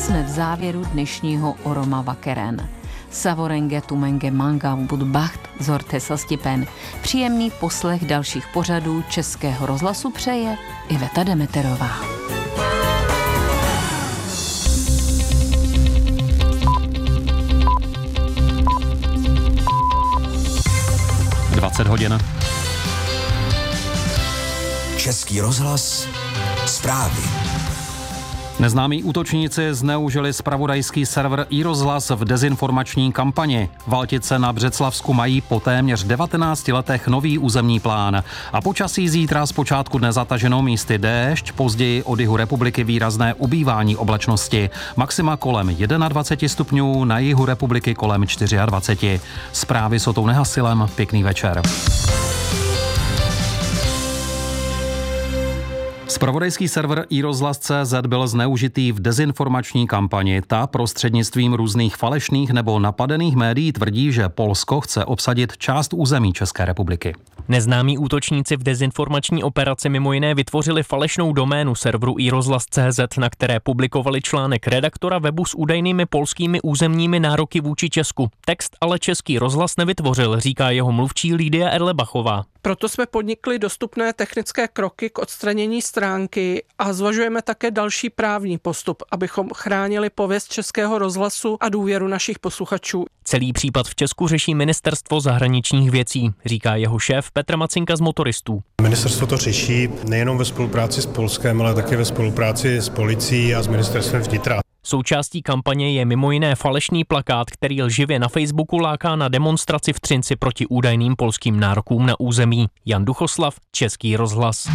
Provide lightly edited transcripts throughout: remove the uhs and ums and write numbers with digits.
jsme v závěru dnešního Oroma Vakeren. Savorenge tumenge manga budbacht zorte sastipen. Příjemný poslech dalších pořadů Českého rozhlasu přeje Iveta Demeterová. Hodin. Český rozhlas, zprávy. Neznámí útočníci zneužili zpravodajský server iRozhlas v dezinformační kampani. Valtice na Břeclavsku mají po téměř 19 letech nový územní plán. A počasí zítra zpočátku dne zataženo místy déšť, později od jihu republiky výrazné ubývání oblačnosti. Maxima kolem 21 stupňů, na jihu republiky kolem 24. Zprávy s Otou Nehasilem, pěkný večer. Zpravodajský server iRozhlas.cz byl zneužitý v dezinformační kampani. Ta prostřednictvím různých falešných nebo napadených médií tvrdí, že Polsko chce obsadit část území České republiky. Neznámí útočníci v dezinformační operaci mimo jiné vytvořili falešnou doménu serveru iRozhlas.cz, na které publikovali článek redaktora webu s údajnými polskými územními nároky vůči Česku. Text ale Český rozhlas nevytvořil, říká jeho mluvčí Lídia Erlebachová. Proto jsme podnikli dostupné technické kroky k odstranění stránky a zvažujeme také další právní postup, abychom chránili pověst Českého rozhlasu a důvěru našich posluchačů. Celý případ v Česku řeší Ministerstvo zahraničních věcí, říká jeho šéf Petr Macinka z Motoristů. Ministerstvo to řeší nejenom ve spolupráci s Polskem, ale také ve spolupráci s policií a s Ministerstvem vnitra. Součástí kampaně je mimo jiné falešný plakát, který lživě na Facebooku láká na demonstraci v Třinci proti údajným polským nárokům na území. Jan Duchoslav, Český rozhlas.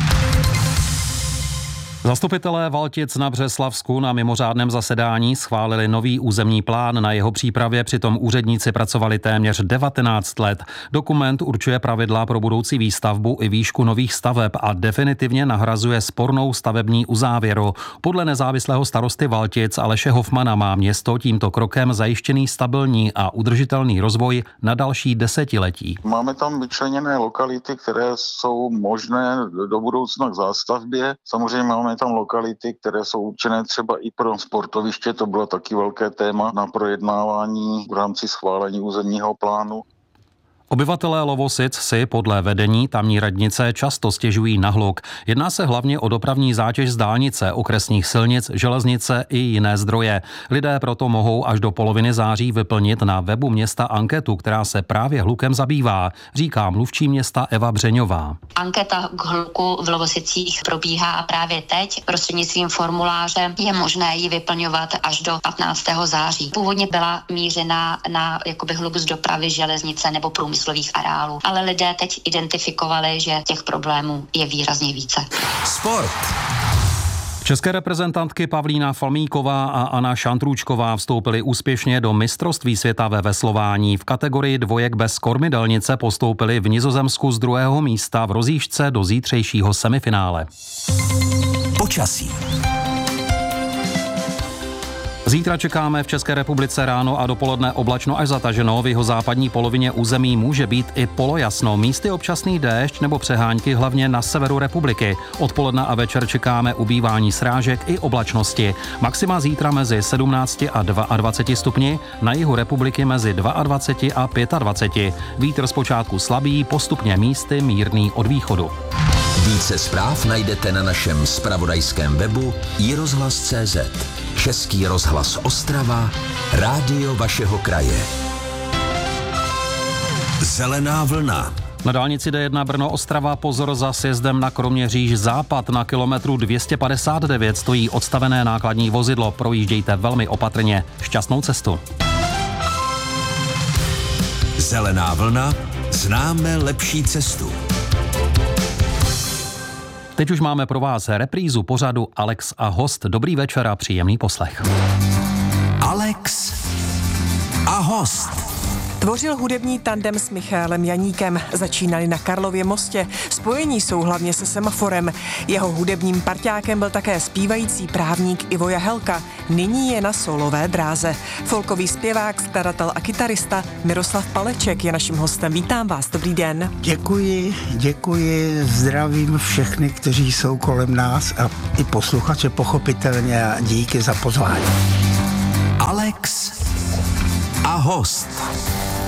Zastupitelé Valtic na Břeclavsku na mimořádném zasedání schválili nový územní plán. Na jeho přípravě přitom úředníci pracovali téměř 19 let. Dokument určuje pravidla pro budoucí výstavbu i výšku nových staveb a definitivně nahrazuje spornou stavební uzávěru. Podle nezávislého starosty Valtic Aleše Hofmana má město tímto krokem zajištěný stabilní a udržitelný rozvoj na další desetiletí. Máme tam vyčleněné lokality, které jsou možné do budoucna k zástavbě. Samozřejmě máme tam lokality, které jsou určené třeba i pro sportoviště, to bylo taky velké téma na projednávání v rámci schválení územního plánu. Obyvatelé Lovosic si podle vedení tamní radnice často stěžují na hluk. Jedná se hlavně o dopravní zátěž z dálnice, okresních silnic, železnice i jiné zdroje. Lidé proto mohou až do poloviny září vyplnit na webu města anketu, která se právě hlukem zabývá, říká mluvčí města Eva Břeňová. Anketa k hluku v Lovosicích probíhá právě teď. Prostřednictvím formuláře je možné ji vyplňovat až do 15. září. Původně byla mířena na hluk z dopravy, železnice nebo průmyslových areálů, ale lidé teď identifikovali, že těch problémů je výrazně více. Sport. České reprezentantky Pavlína Falmíková a Anna Šantrůčková vstoupily úspěšně do mistrovství světa ve veslování. V kategorii dvojek bez kormidelnice postoupily v Nizozemsku z 2. místa v rozjížďce do zítřejšího semifinále. Počasí. Zítra čekáme v České republice ráno a dopoledne oblačno až zataženo. V jihozápadní polovině území může být i polojasno. Místy občasný déšť nebo přehánky hlavně na severu republiky. Odpoledne a večer čekáme ubývání srážek i oblačnosti. Maxima zítra mezi 17 a 22 stupni, na jihu republiky mezi 22 a 25. Vítr zpočátku slabý, postupně místy mírný od východu. Více zpráv najdete na našem zpravodajském webu iRozhlas.cz. Český rozhlas Ostrava, rádio vašeho kraje. Zelená vlna. Na dálnici D1 Brno-Ostrava pozor za sjezdem na Kroměříž západ na kilometru 259 stojí odstavené nákladní vozidlo. Projíždějte velmi opatrně. Šťastnou cestu. Zelená vlna. Známe lepší cestu. Teď už máme pro vás reprízu pořadu Alex a host. Dobrý večer a příjemný poslech. Alex a host. Tvořil hudební tandem s Michaelem Janíkem. Začínali na Karlově mostě. Spojení jsou hlavně se Semaforem. Jeho hudebním parťákem byl také zpívající právník Ivo Jahelka. Nyní je na solové dráze. Folkový zpěvák, skladatel a kytarista Miroslav Paleček je naším hostem. Vítám vás, dobrý den. Děkuji, zdravím všechny, kteří jsou kolem nás a i posluchače pochopitelně a díky za pozvání. Alex a host.